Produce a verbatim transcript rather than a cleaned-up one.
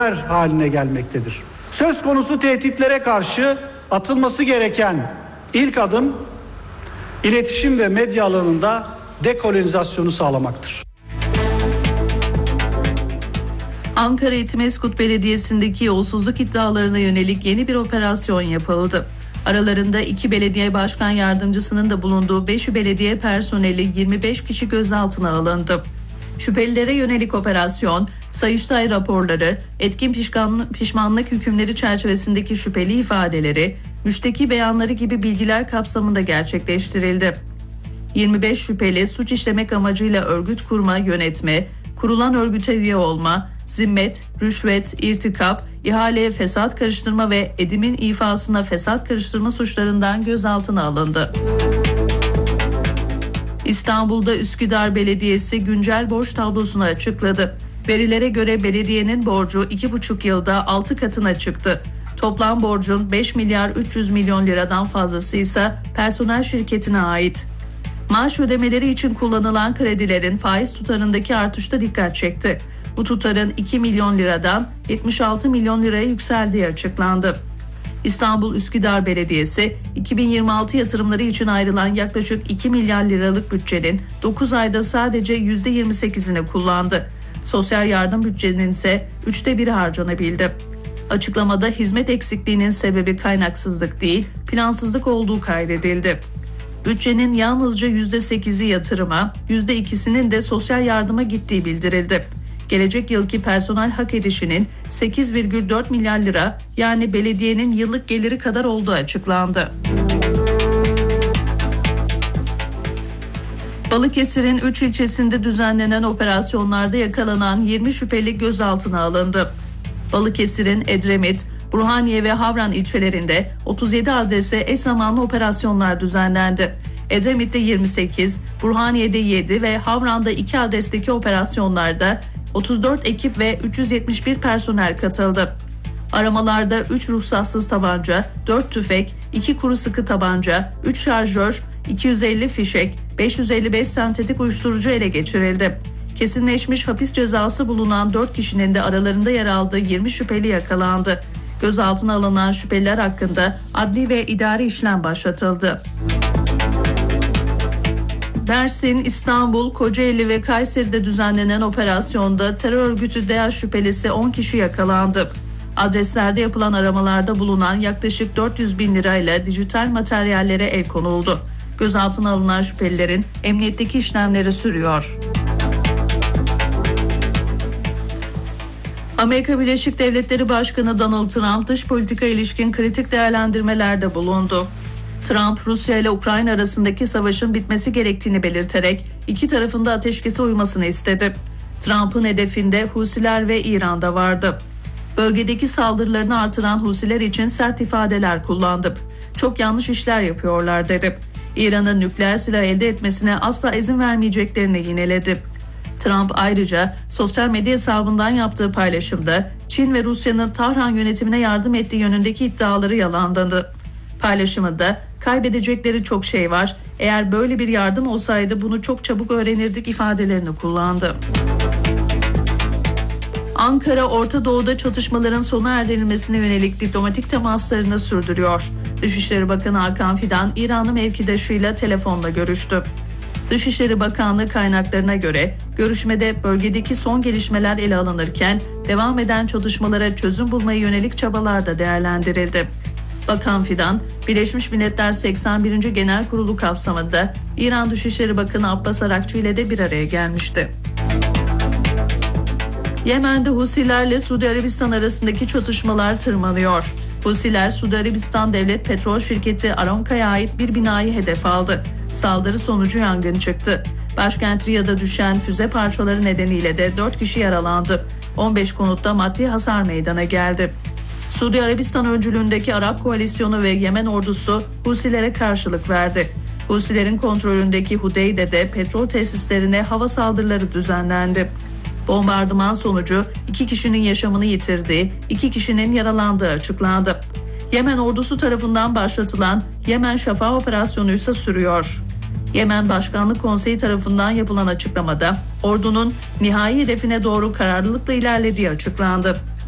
haline gelmektedir. Söz konusu tehditlere karşı atılması gereken ilk adım iletişim ve medya alanında dekolonizasyonu sağlamaktır. Ankara Etimeskut Belediyesi'ndeki yolsuzluk iddialarına yönelik yeni bir operasyon yapıldı. Aralarında iki belediye başkan yardımcısının da bulunduğu beş belediye personeli yirmi beş kişi gözaltına alındı. Şüphelilere yönelik operasyon, Sayıştay raporları, etkin pişmanlık hükümleri çerçevesindeki şüpheli ifadeleri, müşteki beyanları gibi bilgiler kapsamında gerçekleştirildi. yirmi beş şüpheli suç işlemek amacıyla örgüt kurma, yönetme, kurulan örgüte üye olma, zimmet, rüşvet, irtikap, ihaleye fesat karıştırma ve edimin ifasına fesat karıştırma suçlarından gözaltına alındı. İstanbul'da Üsküdar Belediyesi güncel borç tablosunu açıkladı. Verilere göre belediyenin borcu iki buçuk yılda altı katına çıktı. Toplam borcun beş milyar üç yüz milyon liradan fazlası ise personel şirketine ait. Maaş ödemeleri için kullanılan kredilerin faiz tutarındaki artışta dikkat çekti. Bu tutarın iki milyon liradan yetmiş altı milyon liraya yükseldiği açıklandı. İstanbul Üsküdar Belediyesi iki bin yirmi altı yatırımları için ayrılan yaklaşık iki milyar liralık bütçenin dokuz ayda sadece yüzde yirmi sekizini kullandı. Sosyal yardım bütçenin ise üçte biri harcanabildi. Açıklamada hizmet eksikliğinin sebebi kaynaksızlık değil, plansızlık olduğu kaydedildi. Bütçenin yalnızca yüzde sekizi yatırıma, yüzde ikisinin de sosyal yardıma gittiği bildirildi. Gelecek yılki personel hak edişinin sekiz virgül dört milyar lira, yani belediyenin yıllık geliri kadar olduğu açıklandı. Balıkesir'in üç ilçesinde düzenlenen operasyonlarda yakalanan yirmi şüpheli gözaltına alındı. Balıkesir'in Edremit, Burhaniye ve Havran ilçelerinde otuz yedi adrese eş zamanlı operasyonlar düzenlendi. Edremit'te yirmi sekiz, Burhaniye'de yedi ve Havran'da iki adresteki operasyonlarda otuz dört ekip ve üç yüz yetmiş bir personel katıldı. Aramalarda üç ruhsatsız tabanca, dört tüfek, iki kuru sıkı tabanca, üç şarjör, iki yüz elli fişek, beş yüz elli beş sentetik uyuşturucu ele geçirildi. Kesinleşmiş hapis cezası bulunan dört kişinin de aralarında yer aldığı yirmi şüpheli yakalandı. Gözaltına alınan şüpheliler hakkında adli ve idari işlem başlatıldı. Mersin, İstanbul, Kocaeli ve Kayseri'de düzenlenen operasyonda terör örgütü DAEŞ şüphelisi on kişi yakalandı. Adreslerde yapılan aramalarda bulunan yaklaşık dört yüz bin lirayla dijital materyallere el konuldu. Gözaltına alınan şüphelilerin emniyetteki işlemleri sürüyor. Amerika Birleşik Devletleri Başkanı Donald Trump dış politika ilişkin kritik değerlendirmelerde bulundu. Trump, Rusya ile Ukrayna arasındaki savaşın bitmesi gerektiğini belirterek iki tarafın da ateşkese uymasını istedi. Trump'ın hedefinde Husiler ve İran'da vardı. Bölgedeki saldırılarını artıran Husiler için sert ifadeler kullandı. Çok yanlış işler yapıyorlar dedi. İran'ın nükleer silah elde etmesine asla izin vermeyeceklerini yineledi. Trump ayrıca sosyal medya hesabından yaptığı paylaşımda Çin ve Rusya'nın Tahran yönetimine yardım ettiği yönündeki iddiaları yalanladı. Paylaşımında kaybedecekleri çok şey var, eğer böyle bir yardım olsaydı bunu çok çabuk öğrenirdik ifadelerini kullandı. Ankara, Orta Doğu'da çatışmaların sona erdirilmesine yönelik diplomatik temaslarını sürdürüyor. Dışişleri Bakanı Hakan Fidan, İranlı mevkidaşıyla telefonla görüştü. Dışişleri Bakanlığı kaynaklarına göre görüşmede bölgedeki son gelişmeler ele alınırken devam eden çatışmalara çözüm bulmaya yönelik çabalar da değerlendirildi. Bakan Fidan, Birleşmiş Milletler seksen birinci Genel Kurulu kapsamında İran Dışişleri Bakanı Abbas Arakçı ile de bir araya gelmişti. Yemen'de Husilerle Suudi Arabistan arasındaki çatışmalar tırmanıyor. Husiler, Suudi Arabistan Devlet Petrol Şirketi Aramco'ya ait bir binayı hedef aldı. Saldırı sonucu yangın çıktı. Başkent Riyad'a düşen füze parçaları nedeniyle de dört kişi yaralandı. on beş konutta maddi hasar meydana geldi. Suudi Arabistan öncülüğündeki Arap Koalisyonu ve Yemen ordusu Husilere karşılık verdi. Husilerin kontrolündeki Hudeyde'de petrol tesislerine hava saldırıları düzenlendi. Bombardıman sonucu iki kişinin yaşamını yitirdiği, iki kişinin yaralandığı açıklandı. Yemen ordusu tarafından başlatılan Yemen Şafağı operasyonu ise sürüyor. Yemen Başkanlık Konseyi tarafından yapılan açıklamada ordunun nihai hedefine doğru kararlılıkla ilerlediği açıklandı.